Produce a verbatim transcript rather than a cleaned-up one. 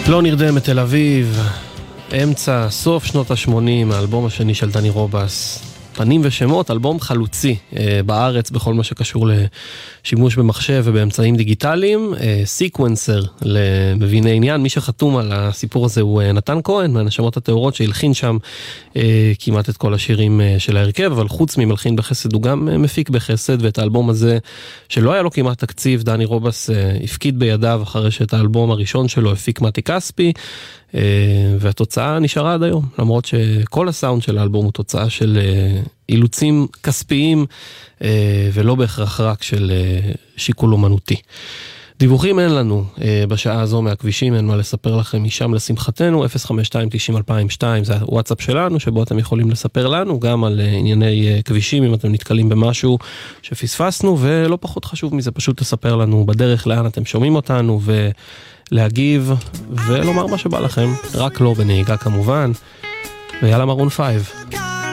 לא נרדם מתל אביב, אמצע, סוף שנות ה-שמונים, האלבום השני של דני רובס, פנים ושמות, אלבום חלוצי אה, בארץ בכל מה שקשור לשימוש במחשב ובאמצעים דיגיטליים, אה, סיקוונסר למביני עניין. מי שחתום על הסיפור הזה הוא אה, נתן כהן, מהנשמות הטהורות, שהלחין שם אה, כמעט את כל השירים אה, של ההרכב, אבל חוץ ממלחין בחסד הוא גם אה, מפיק בחסד, ואת האלבום הזה, שלא היה לו כמעט תקציב, דני רובס אה, הפקיד בידיו אחרי שאת האלבום הראשון שלו הפיק מתי כספי, Uh, והתוצאה נשארה עד היום, למרות שכל הסאונד של האלבום הוא תוצאה של uh, אילוצים כספיים uh, ולא בהכרח רק של uh, שיקול אומנותי. דיווחים אין לנו uh, בשעה הזו מהכבישים, אין מה לספר לכם משם לשמחתנו. אפס חמש שתיים תשעים אלפיים ושתיים זה הוואטסאפ שלנו, שבו אתם יכולים לספר לנו גם על uh, ענייני uh, כבישים, אם אתם נתקלים במשהו שפספסנו, ולא פחות חשוב מזה, פשוט לספר לנו בדרך לאן אתם שומעים אותנו, ו... להגיב ולומר מה שבא לכם, רק לא בנהיגה כמובן. ויאללה מרון פייב.